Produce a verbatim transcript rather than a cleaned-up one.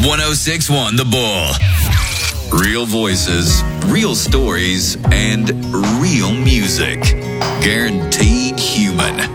one oh six point one The Bull. Real voices, real stories, and real music. Guaranteed human.